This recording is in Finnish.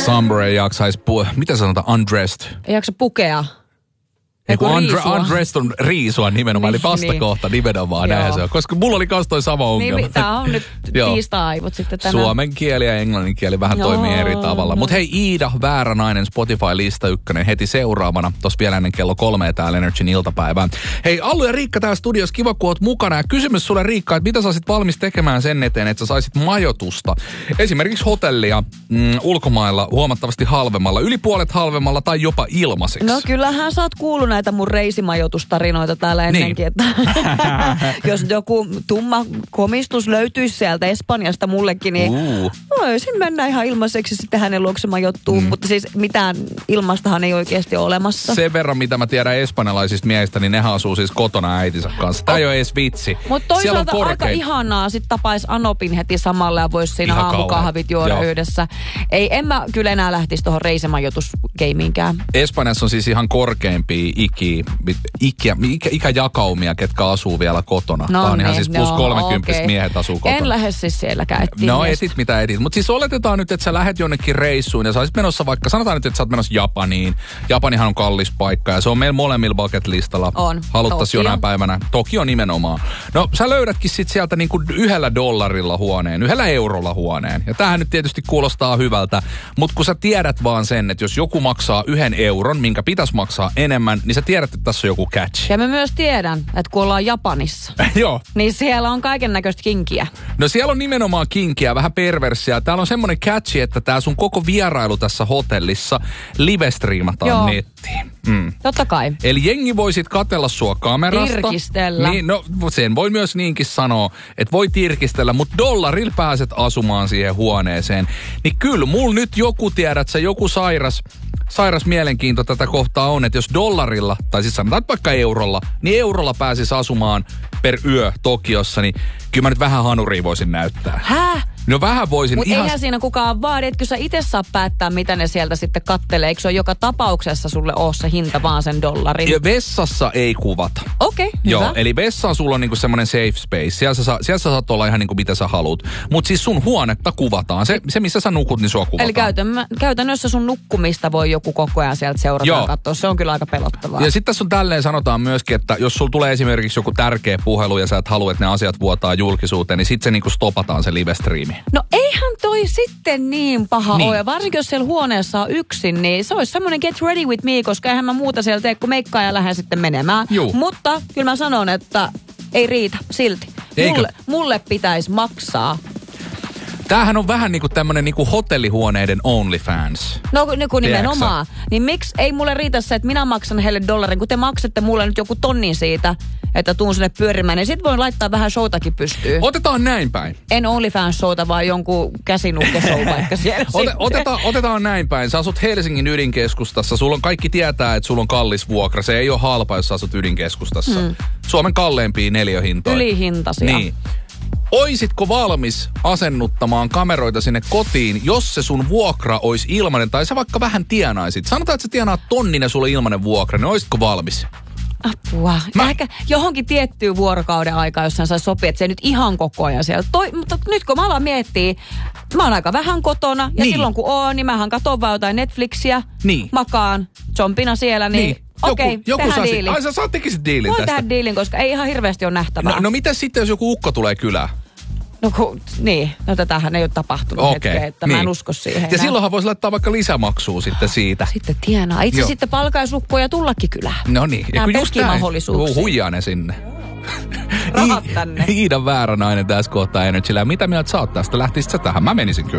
Summer ei jaksaisi, mitä sanotaan, undressed? Ei jaksa pukea. Eiku undressed on riisua nimenomaan, eli vastakohta nimenomaan, näin se on. Koska mulla oli kans toi sama ongelma. Niin, tää on nyt tiistai-aivot sitten tänään. Suomen kieli ja englannin kieli vähän toimii eri tavalla. Mutta hei, Iida, Väärä nainen, Spotify-lista 1 heti seuraavana. Tossa vielä ennen kello 3 täällä Energyn iltapäivään. Hei, Allu ja Riikka täällä studiossa, kiva kun oot mukana. Ja kysymys sulle, Riikka, että mitä sä olisit valmis tekemään sen eteen, että sä saisit majoitusta. Esimerkiksi hotellia ulkomailla huomattavasti halvemmalla, yli puolet halvemmalla tai jopa ilmaiseksi. No kyllähän sä oot kuullut näitä mun reisimajoitustarinoita täällä ennenkin, niin. Että jos joku tumma komistus löytyisi sieltä Espanjasta mullekin, niin voisin mennä ihan ilmaiseksi sitten hänen luokse majoittuun, mutta siis mitään ilmastahan ei oikeasti ole olemassa. Sen verran, mitä mä tiedän espanjalaisista miehistä, niin nehän asuu siis kotona äitinsä kanssa. Tää ei ole edes vitsi. Mutta toisaalta aika ihanaa, sit tapais Anopin heti samalla ja vois siinä aamukahvit juoda yhdessä. En mä kyllä enää lähtisi tuohon reisimajoitusgeimiinkään. Espanjassa on siis ihan korkeimpia ikäjakaumia, ketkä asuu vielä kotona. No Tämä on niin, ihan siis plus 30 miehet asuu kotona. En lähde siis sielläkään. No etit mitä etit. Mutta siis oletetaan nyt, että sä lähet jonnekin reissuun ja sä olisit menossa vaikka, sanotaan nyt, että sä oot menossa Japaniin. Japanihan on kallis paikka ja se on meillä molemmilla bucket listalla. On. Haluttaisiin jonain päivänä. Tokio nimenomaan. No sä löydätkin sit sieltä niinku $1 huoneen, €1 huoneen. Ja tämähän nyt tietysti kuulostaa hyvältä. Mutta kun sä tiedät vaan sen, että jos joku maksaa €1, minkä pitäisi maksaa enemmän, niin sä tiedät, että tässä on joku catch. Ja mä myös tiedän, että kun ollaan Japanissa, joo, niin siellä on kaiken näköistä kinkiä. No siellä on nimenomaan kinkiä, vähän perversiä. Täällä on semmoinen catchi, että tää sun koko vierailu tässä hotellissa live-striimataan nettiin. Totta kai. Eli jengi voi sit katsella sua kamerasta. Tirkistellä. Niin, no sen voi myös niinkin sanoa, että voi tirkistellä, mutta $1 pääset asumaan siihen huoneeseen. Niin kyllä, mulla nyt joku tiedät sä, joku sairas mielenkiinto tätä kohtaa on, että jos $, tai siis sanotaan vaikka eurolla, niin eurolla pääsisi asumaan per yö Tokiossa, niin kyllä mä nyt vähän hanuria voisin näyttää. Häh? No vähän voisin. Mutta eihän siinä kukaan vaadi, etkö sä itse saa päättää, mitä ne sieltä sitten kattelee. Eikö se ole joka tapauksessa sulle ole se hinta vaan sen $? Ja vessassa ei kuvata. Okei, joo, hyvä. eli vessa on sulla niinku semmoinen safe space. Siellä sä saat olla ihan niinku mitä sä haluut. Mutta siis sun huonetta kuvataan. Se missä sä nukut, niin sua kuvataan. Eli käytännössä sun nukkumista voi joku koko ajan sieltä seurata ja katsoa. Se on kyllä aika pelottavaa. Ja sitten tässä on tälleen sanotaan myöskin, että jos sulla tulee esimerkiksi joku tärkeä puhelu ja sä et halua, että ne asiat vuotaa julkisuuteen, niin sitten se niinku stopataan se live-striimi. No eihän toi sitten niin paha ole. Ja varsinkin jos siellä huoneessa on yksin, niin se olisi semmoinen get ready with me, koska eihän mä muuta siellä tee, kun meikkaa ja lähden sitten menemään. Juu. Mutta kyllä mä sanon, että ei riitä silti. Mulle pitäisi maksaa. Tämähän on vähän niinku tämmönen niinku hotellihuoneiden OnlyFans. No kun nimenomaan. Niin miksi ei mulle riitä se, että minä maksan heille $1, kun te maksatte mulle nyt joku tonnin siitä, että tuun sinne pyörimään, niin sit voin laittaa vähän showtakin pystyyn. Otetaan näin päin. En OnlyFans-showta, vaan jonkun käsinukke-show vaikka siellä. Otetaan näin päin. Sä asut Helsingin ydinkeskustassa. Sulla on kaikki tietää, että sulla on kallis vuokra. Se ei ole halpa, jos sä asut ydinkeskustassa. Suomen kalleimpia neliöhintoja. Ylihintaisia. Niin. Oisitko valmis asennuttamaan kameroita sinne kotiin, jos se sun vuokra olisi ilmainen, tai sä vaikka vähän tienaisit? Sanotaan, että sä tienaat tonnin ja sulla ilmainen vuokra, niin oisitko valmis? Apua. Ehkä johonkin tiettyyn vuorokauden aikaan, jos hän saisi sopia, että se ei nyt ihan koko ajan siellä. Mutta nyt kun mä alan miettiä, mä oon aika vähän kotona, ja silloin kun oon, niin mähän katon vaan jotain Netflixiä, makaan, zombina siellä, niin okei, tehdään diili. Ai sä tekisit diilin tästä? Voin tehdä diilin, koska ei ihan hirveästi ole nähtävää. No mitä sitten, jos joku ukko tulee kylään? No tätähän ei ole tapahtunut hetkeen, että mä en usko siihen enää. Ja silloinhan voisi laittaa vaikka lisämaksua sitten siitä. Sitten tienaa. Itse sitten palkaisi ukkoja tullakin kylään. No niin. Nämä pelkkiä mahdollisuuksia. Huijaa ne sinne. Rahat tänne. Iidan Väärä nainen tässä kohtaa Energyllä. Mitä mieltä sä oot tästä? Lähtisit sä tähän? Mä menisin kyllä.